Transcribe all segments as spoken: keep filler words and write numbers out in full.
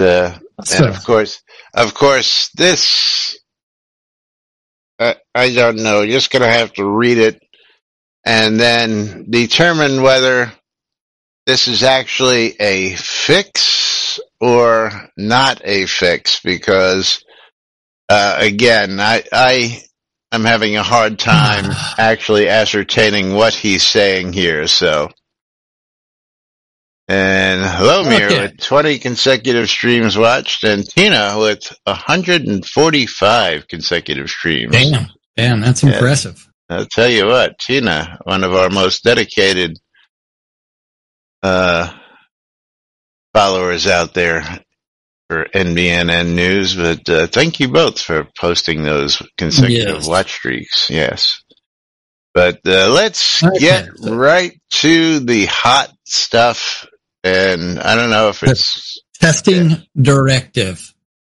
uh, and of course, of course, this, uh, I don't know, you're just going to have to read it and then determine whether this is actually a fix or not a fix, because, uh, again, I, I am having a hard time actually ascertaining what he's saying here, so. And hello, Mir, okay. With twenty consecutive streams watched, and Tina with one hundred forty-five consecutive streams. Damn, damn, that's yeah. impressive. I'll tell you what, Tina, one of our most dedicated uh, followers out there for N B N N News, but uh, thank you both for posting those consecutive yes. watch streaks. Yes. But uh, let's okay. get right to the hot stuff. And I don't know if it's... Testing yeah. directive.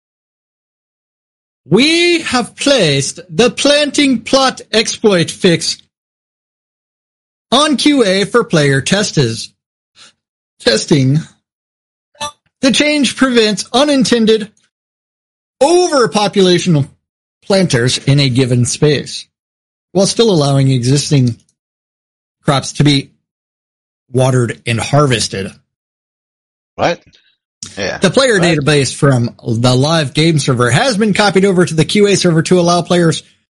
We have placed the planting plot exploit fix on Q A for player testers. Testing. The change prevents unintended overpopulation of planters in a given space, while still allowing existing crops to be watered and harvested. What? Yeah. The player what? database from the live game server has been copied over to the Q A server to allow players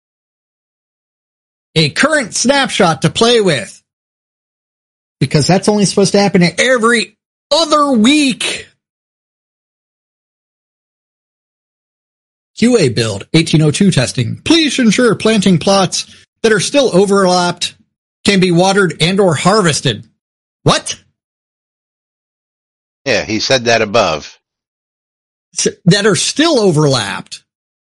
a current snapshot to play with. Because that's only supposed to happen every other week. Q A build, eighteen oh two testing. Please ensure planting plots that are still overlapped can be watered and or harvested. What? Yeah, he said that above. That are still overlapped.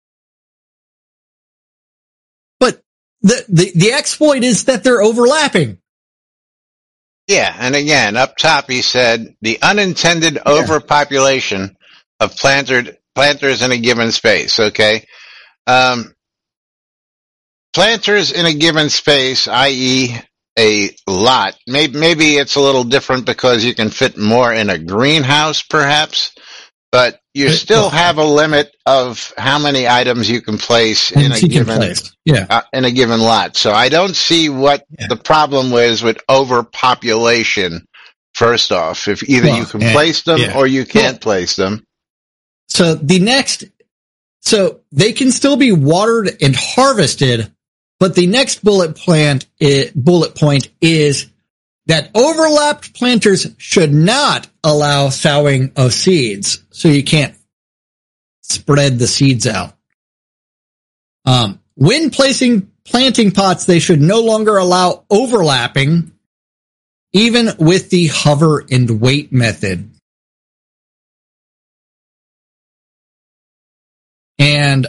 But the, the, the exploit is that they're overlapping. Yeah, and again, up top he said the unintended yeah. overpopulation of planted, planters in a given space, okay? Um, planters in a given space, that is a lot. Maybe, maybe it's a little different because you can fit more in a greenhouse, perhaps, but you still have a limit of how many items you can place in a given, yeah. uh, in a given lot. So I don't see what yeah. the problem is with overpopulation. First off, if either well, you can and, place them yeah. or you can't well, place them. So the next, so they can still be watered and harvested. But the next bullet plant, it, bullet point is that overlapped planters should not allow sowing of seeds, so you can't spread the seeds out. Um, when placing planting pots, they should no longer allow overlapping, even with the hover and wait method. And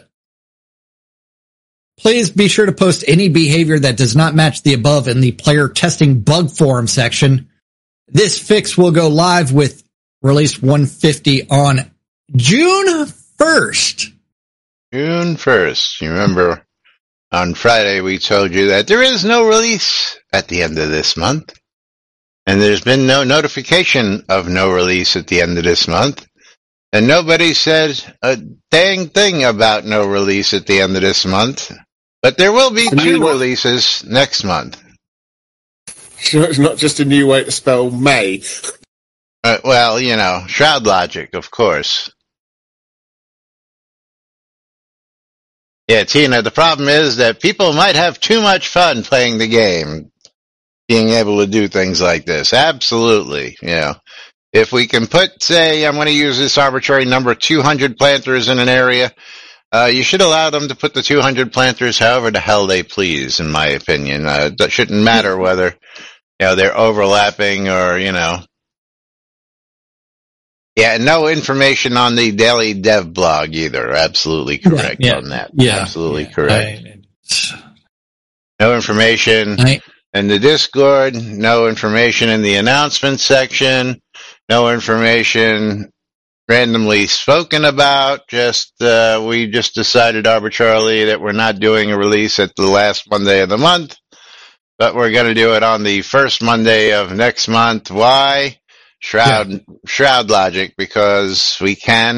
please be sure to post any behavior that does not match the above in the player testing bug forum section. This fix will go live with release one fifty on June first. June first. You remember on Friday we told you that there is no release at the end of this month. And there's been no notification of no release at the end of this month. And nobody said a dang thing about no release at the end of this month. But there will be two releases next month. So it's not just a new way to spell May. Uh, well, you know, Shroud logic, of course. Yeah, Tina, the problem is that people might have too much fun playing the game, being able to do things like this. Absolutely, you know. If we can put, say, I'm going to use this arbitrary number, two hundred planters in an area, Uh, you should allow them to put the two hundred planters however the hell they please, in my opinion. Uh, it shouldn't matter whether, you know, they're overlapping or, you know. Yeah, no information on the Daily Dev blog either. Absolutely correct yeah, yeah, on that. Yeah. Absolutely yeah, correct. I, no information I, in the Discord, no information in the announcement section, no information randomly spoken about, just, uh, we just decided arbitrarily that we're not doing a release at the last Monday of the month, but we're going to do it on the first Monday of next month. Why? Shroud, yeah. Shroud logic, because we can